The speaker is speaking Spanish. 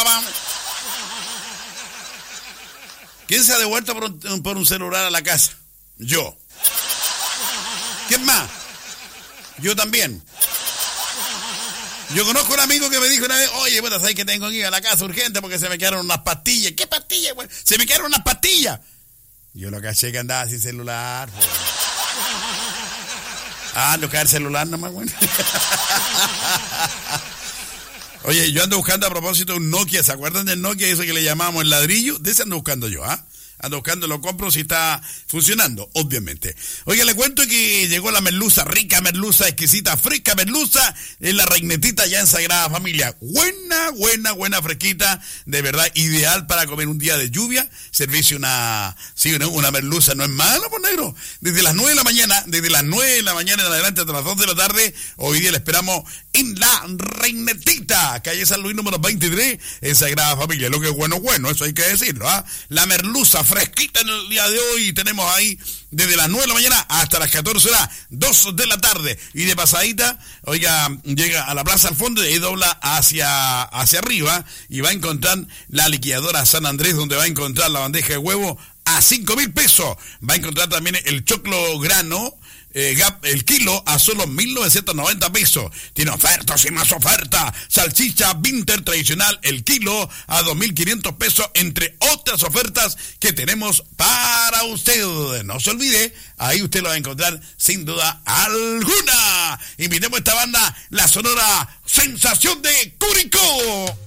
llamaba? ¿Quién se ha devuelto por un celular a la casa? Yo. ¿Quién más? Yo también. Yo conozco un amigo que me dijo una vez, oye, bueno, ¿sabes que tengo que ir a la casa urgente porque se me quedaron unas pastillas? ¿Qué pastillas, güey? Se me quedaron unas pastillas. Yo lo caché que andaba sin celular. Pues. No cae el celular nomás, güey. Oye, yo ando buscando a propósito un Nokia, ¿se acuerdan del Nokia ese que le llamamos el ladrillo? De ese ando buscando yo, Ando buscando, lo compro si está funcionando, obviamente. Oye, le cuento que llegó la merluza, rica merluza, exquisita, fresca merluza, en la Reinetita ya en Sagrada Familia. Buena, fresquita, de verdad, ideal para comer un día de lluvia. Servirse una merluza, no es malo, pues negro. Desde las 9 de la mañana en adelante hasta las 2 de la tarde, hoy día le esperamos en la Reinetita, calle San Luis número 23, en Sagrada Familia. Lo que es bueno, eso hay que decirlo, La merluza fresquita en el día de hoy, tenemos ahí desde las 9 de la mañana hasta las 14 horas, 2 de la tarde, y de pasadita, oiga, llega a la plaza al fondo y ahí dobla hacia arriba y va a encontrar la liquidadora San Andrés, donde va a encontrar la bandeja de huevo a 5,000 pesos, va a encontrar también el choclo grano, el kilo a solo 1.990 pesos. Tiene ofertas y más ofertas. Salchicha Vinter tradicional, el kilo a 2.500 pesos, entre otras ofertas que tenemos para usted. No se olvide, ahí usted lo va a encontrar sin duda alguna. Invitemos a esta banda, la sonora Sensación de Curicó.